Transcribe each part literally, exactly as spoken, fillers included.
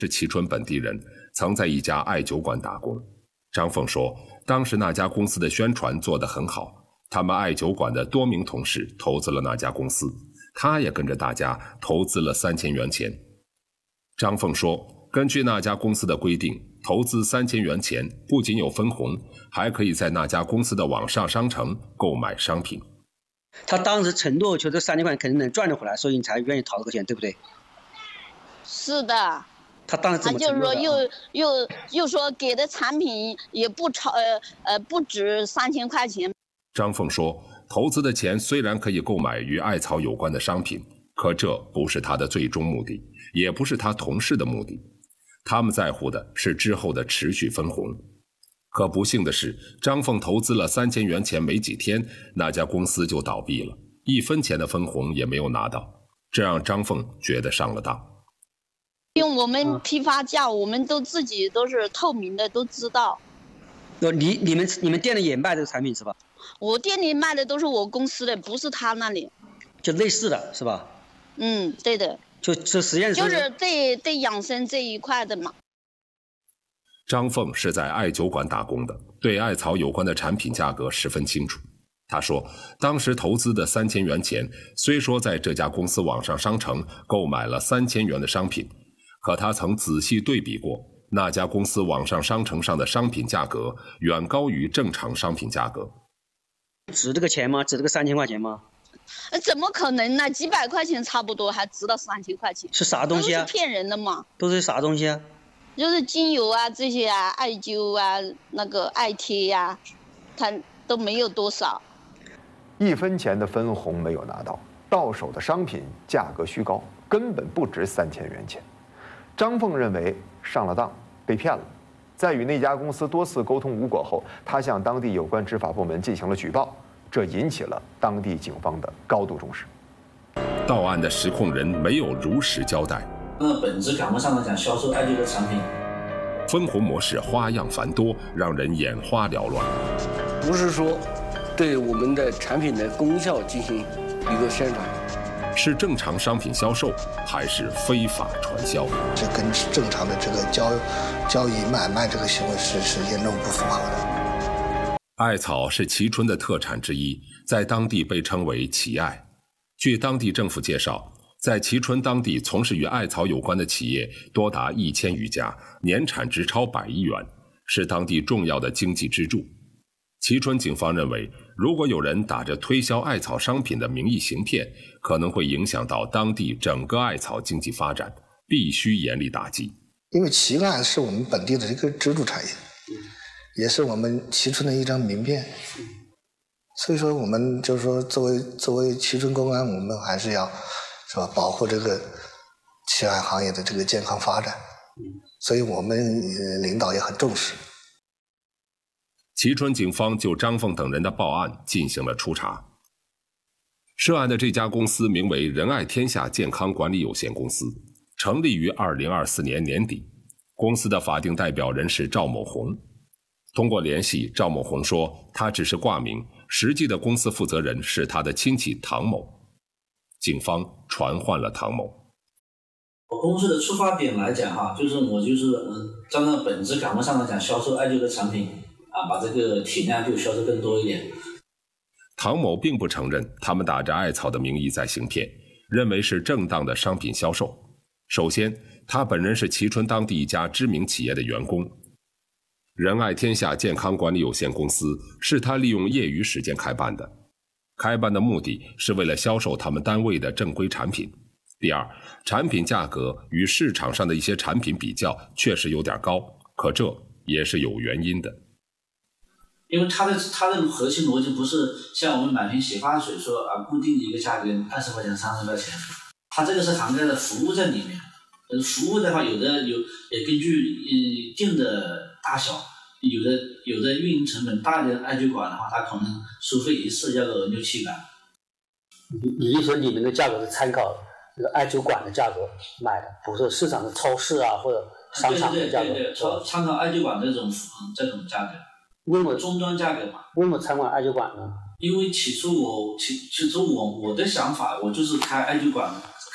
是蕲春本地人，曾在一家艾酒馆打工。张凤说，当时那家公司的宣传做得很好，他们艾酒馆的多名同事投资了那家公司，他也跟着大家投资了三千元钱。张凤说，根据那家公司的规定，投资三千元钱不仅有分红，还可以在那家公司的网上商城购买商品。 他当时承诺，觉得三千块肯定能赚得回来，所以你才愿意掏这个钱，对不对？ 是的。 他当时这么承诺的。 他就是说又又又说给的产品也不超呃呃不止三千块钱。 张凤说，投资的钱虽然可以购买与艾草有关的商品，可这不是他的最终目的，也不是他同事的目的。他们在乎的是之后的持续分红。可不幸的是，张凤投资了三千元钱没几天，那家公司就倒闭了，一分钱的分红也没有拿到，这让张凤觉得上了当。 因为我们批发价，我们都自己都是透明的，都知道。 你你们你们店里也卖这个产品是吧？ 我店里卖的都是我公司的，不是他那里。 就类似的是吧？ 嗯，对的。 就这实验室就是对对养生这一块的嘛。 张凤是在艾酒馆打工的，对艾草有关的产品价格十分清楚。他说，当时投资的三千元钱，虽说在这家公司网上商城购买了三千元的商品，可他曾仔细对比过，那家公司网上商城上的商品价格远高于正常商品价格。 值这个钱吗？值这个三千块钱吗？ 怎么可能呢？几百块钱差不多，还值到三千块钱？ 是啥东西啊？ 都是骗人的嘛。 都是啥东西啊？ 就是精油啊，这些啊，艾灸啊，那个艾贴呀、啊，它都没有多少。 一分钱的分红没有拿到，到手的商品价格虚高，根本不值三千元钱。张凤认为上了当，被骗了。在与那家公司多次沟通无果后，他向当地有关执法部门进行了举报，这引起了当地警方的高度重视。 到案的实控人没有如实交代。 那本质感官上来讲，销售艾灸的产品， 分红模式花样繁多，让人眼花缭乱。 不是说对我们的产品的功效进行一个宣传， 是正常商品销售，还是非法传销？ 这跟正常的这个交交易买卖这个行为是是严重不符合的。 艾草是蕲春的特产之一，在当地被称为蕲艾。据当地政府介绍，在蕲春当地从事与艾草有关的企业多达一千余家，年产值超百亿元，是当地重要的经济支柱。蕲春警方认为，如果有人打着推销艾草商品的名义行骗，可能会影响到当地整个艾草经济发展，必须严厉打击。 因为蕲艾是我们本地的一个支柱产业，也是我们蕲春的一张名片。所以说，我们就是说，作为作为蕲春公安，我们还是要是吧，保护这个蕲艾行业的这个健康发展。所以我们领导也很重视。 蕲春警方就张凤等人的报案进行了初查。涉案的这家公司名为仁爱天下健康管理有限公司，成立于二零二四年年底。公司的法定代表人是赵某红。通过联系，赵某红说他只是挂名，实际的公司负责人是他的亲戚唐某。警方传唤了唐某。 我公司的出发点来讲哈，就是我就是嗯，站在本质感官上来讲，销售艾灸的产品啊，把这个体量就销售更多一点。 唐某并不承认他们打着艾草的名义在行骗，认为是正当的商品销售。首先，他本人是蕲春当地一家知名企业的员工。仁爱天下健康管理有限公司是他利用业余时间开办的，开办的目的是为了销售他们单位的正规产品。第二，产品价格与市场上的一些产品比较确实有点高，可这也是有原因的。 因为它的它的核心逻辑不是像我们买瓶洗发水说啊固定一个价格二十块钱三十块钱，它这个是涵盖了服务在里面。呃，服务的话有的有也根据呃店的大小，有的有的运营成本大一点的艾灸馆的话，它可能收费一次要个六七百。 你就说你们的价格是参考这个艾灸馆的价格买的，不是市场的超市啊或者商场的价格。 对对对对，超参考艾灸馆这种这种价格。 为什么终端价格嘛？ 为什么参观艾灸馆呢？ 因为起初我起起初我我的想法，我就是开艾灸馆，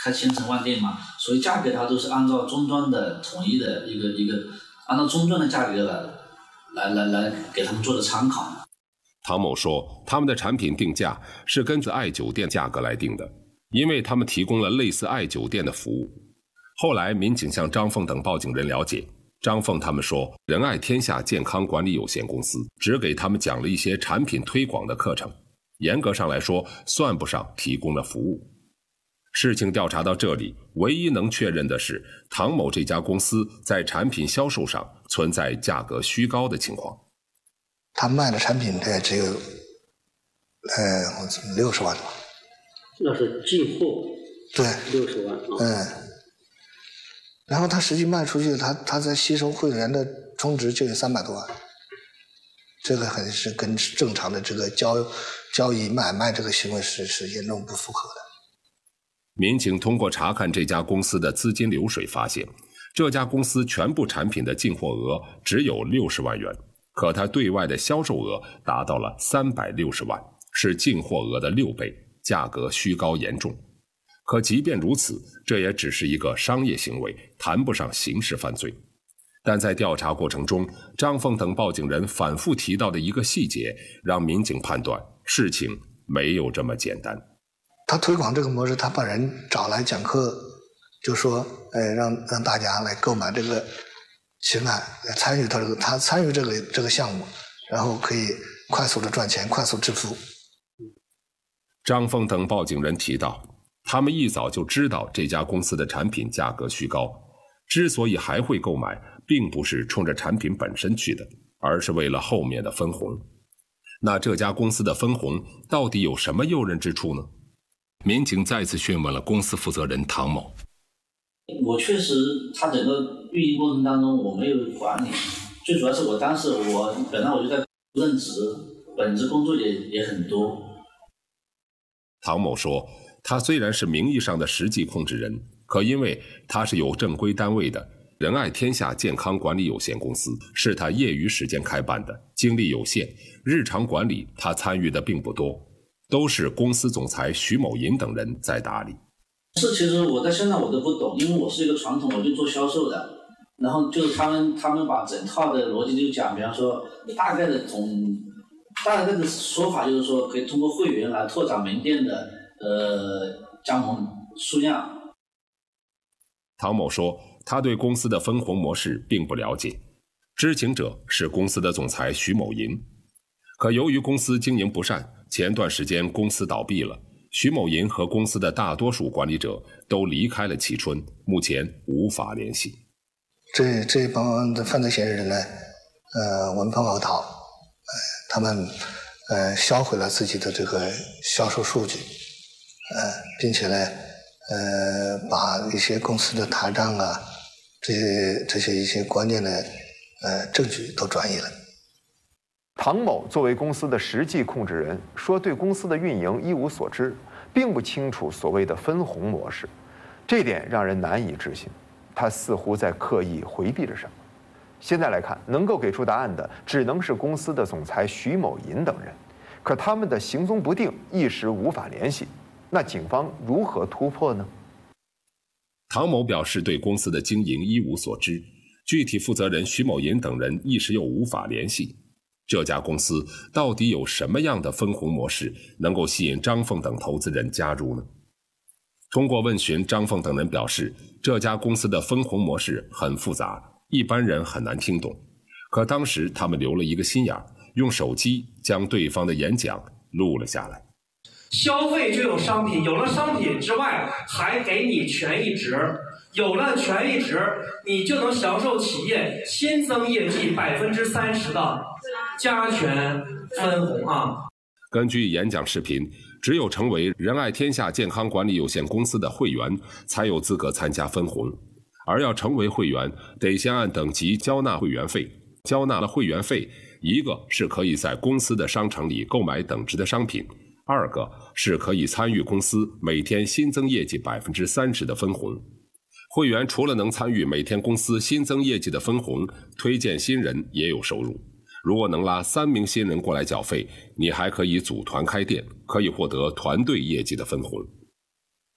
开千城万店嘛，所以价格的话都是按照终端的统一的一个一个，按照终端的价格来来来来给他们做的参考。 唐某说，他们的产品定价是根据爱酒店价格来定的，因为他们提供了类似爱酒店的服务。后来民警向张凤等报警人了解，张凤他们说，仁爱天下健康管理有限公司只给他们讲了一些产品推广的课程，严格上来说算不上提供了服务。事情调查到这里，唯一能确认的是唐某这家公司在产品销售上存在价格虚高的情况。 他卖的产品这只有呃六十万吧， 那是进货， 对， 六十万啊。 嗯，然后他实际卖出去，他他在吸收会员的充值就有三百多万，这个还是跟正常的这个交交易买卖这个行为是是严重不符合的。 民警通过查看这家公司的资金流水发现，这家公司全部产品的进货额只有六十万元，可它对外的销售额达到了三百六十万，是进货额的六倍，价格虚高严重。可即便如此，这也只是一个商业行为，谈不上刑事犯罪。但在调查过程中，张凤等报警人反复提到的一个细节，让民警判断事情没有这么简单。 他推广这个模式，他把人找来讲课，就说，哎，让让大家来购买这个形态，来参与他这个，他参与这个这个项目，然后可以快速的赚钱，快速致富。 张凤等报警人提到，他们一早就知道这家公司的产品价格虚高，之所以还会购买，并不是冲着产品本身去的，而是为了后面的分红。那这家公司的分红到底有什么诱人之处呢？民警再次询问了公司负责人唐某。 我确实，他整个运营过程当中我没有管理，最主要是我当时我本来我就在任职，本职工作也也很多。 唐某说，他虽然是名义上的实际控制人，可因为他是有正规单位的，仁爱天下健康管理有限公司是他业余时间开办的，精力有限，日常管理他参与的并不多，都是公司总裁徐某银等人在打理。 是，其实我到现在我都不懂，因为我是一个传统，我就做销售的，然后就是他们他们把整套的逻辑就讲，比方说大概的总大概的说法就是说，可以通过会员来拓展门店的呃加盟数量。 唐某说，他对公司的分红模式并不了解，知情者是公司的总裁徐某银。可由于公司经营不善，前段时间公司倒闭了，徐某银和公司的大多数管理者都离开了蕲春，目前无法联系。 这这帮的犯罪嫌疑人呢，呃，闻风而逃，呃，他们呃销毁了自己的这个销售数据，呃，并且呢，呃，把一些公司的台账啊，这些这些一些关键的呃证据都转移了。 唐某作为公司的实际控制人，说对公司的运营一无所知，并不清楚所谓的分红模式，这点让人难以置信。他似乎在刻意回避着什么。现在来看，能够给出答案的只能是公司的总裁徐某银等人，可他们的行踪不定，一时无法联系。那警方如何突破呢？ 唐某表示对公司的经营一无所知，具体负责人徐某银等人一时又无法联系。这家公司到底有什么样的分红模式能够吸引张凤等投资人加入呢？通过问询，张凤等人表示，这家公司的分红模式很复杂，一般人很难听懂。可当时他们留了一个心眼，用手机将对方的演讲录了下来。 消费就有商品，有了商品之外，还给你权益值。有了权益值，你就能享受企业新增业绩百分之三十的加权分红啊！ 根据演讲视频，只有成为仁爱天下健康管理有限公司的会员，才有资格参加分红。而要成为会员，得先按等级交纳会员费。交纳了会员费，一个是可以在公司的商城里购买等值的商品，二个是可以参与公司每天新增业绩百分之三十的分红。会员除了能参与每天公司新增业绩的分红，推荐新人也有收入。如果能拉三名新人过来缴费，你还可以组团开店，可以获得团队业绩的分红。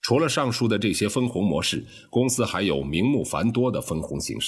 除了上述的这些分红模式，公司还有名目繁多的分红形式。